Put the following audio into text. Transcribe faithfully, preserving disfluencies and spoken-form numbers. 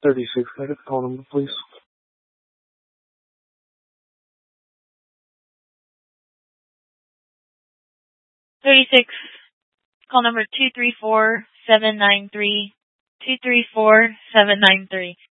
thirty-six, can I get the call number, please? thirty-six, call number two three four, seven nine three, two three four, seven nine three.